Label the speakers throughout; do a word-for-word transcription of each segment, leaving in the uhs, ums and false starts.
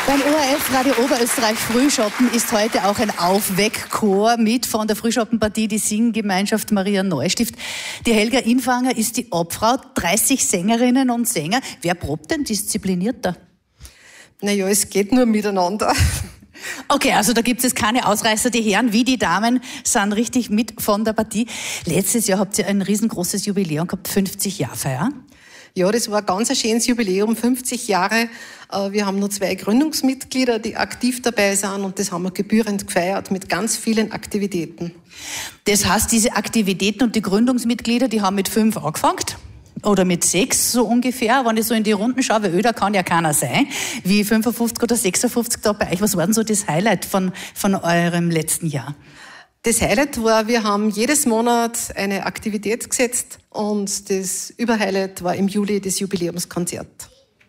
Speaker 1: Beim O R F Radio Oberösterreich Frühschoppen ist heute auch ein Aufweckchor mit von der Frühschoppenpartie, die Singgemeinschaft Maria Neustift. Die Helga Infanger ist die Obfrau, dreißig Sängerinnen und Sänger. Wer probt denn disziplinierter?
Speaker 2: Naja, es geht nur miteinander.
Speaker 1: Okay, also da gibt es keine Ausreißer. Die Herren wie die Damen sind richtig mit von der Partie. Letztes Jahr habt ihr ein riesengroßes Jubiläum gehabt, fünfzig Jahre Feier.
Speaker 2: Ja, das war ein ganz schönes Jubiläum, fünfzig Jahre. Wir haben nur zwei Gründungsmitglieder, die aktiv dabei sind, und das haben wir gebührend gefeiert mit ganz vielen Aktivitäten.
Speaker 1: Das heißt, diese Aktivitäten und die Gründungsmitglieder, die haben mit fünf angefangen? Oder mit sechs so ungefähr, wenn ich so in die Runden schaue, weil öder kann ja keiner sein, wie fünfundfünfzig oder sechsundfünfzig da bei euch. Was war denn so das Highlight von, von eurem letzten Jahr?
Speaker 2: Das Highlight war, wir haben jedes Monat eine Aktivität gesetzt, und das Überhighlight war im Juli das Jubiläumskonzert.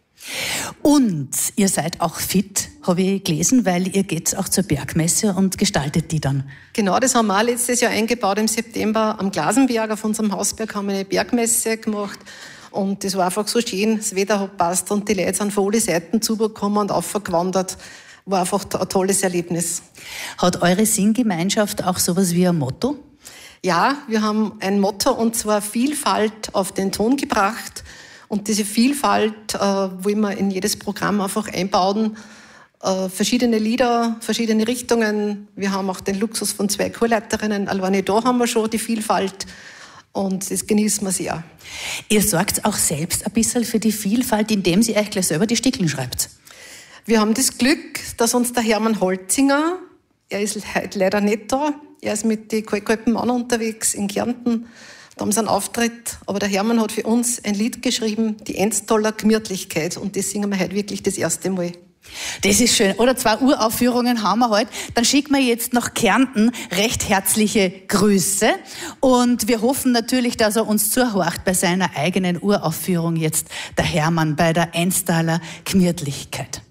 Speaker 1: Und ihr seid auch fit, habe ich gelesen, weil ihr geht auch zur Bergmesse und gestaltet die dann.
Speaker 2: Genau, das haben wir auch letztes Jahr eingebaut im September. Am Glasenberg auf unserem Hausberg haben wir eine Bergmesse gemacht. Und das war einfach so schön, das Wetter hat passt und die Leute sind von allen Seiten zugekommen und aufgewandert. War einfach ein tolles Erlebnis.
Speaker 1: Hat eure Singgemeinschaft auch sowas wie ein Motto?
Speaker 2: Ja, wir haben ein Motto, und zwar Vielfalt auf den Ton gebracht. Und diese Vielfalt äh, wollen wir in jedes Programm einfach einbauen. Äh, verschiedene Lieder, verschiedene Richtungen. Wir haben auch den Luxus von zwei Chorleiterinnen. Alleine da haben wir schon die Vielfalt. Und das genießen wir sehr.
Speaker 1: Ihr sorgt auch selbst ein bisschen für die Vielfalt, indem ihr euch gleich selber die Stickeln schreibt.
Speaker 2: Wir haben das Glück, dass uns der Hermann Holzinger, er ist heute leider nicht da, er ist mit den Kalkalpen Mann unterwegs in Kärnten, da haben sie einen Auftritt, aber der Hermann hat für uns ein Lied geschrieben, die Enztaler Gemütlichkeit, und das singen wir heute wirklich das erste Mal.
Speaker 1: Das ist schön. Oder zwei Uraufführungen haben wir heute. Dann schicken wir jetzt nach Kärnten recht herzliche Grüße. Und wir hoffen natürlich, dass er uns zuhört bei seiner eigenen Uraufführung jetzt, der Hermann, bei der Enztaler Gemütlichkeit.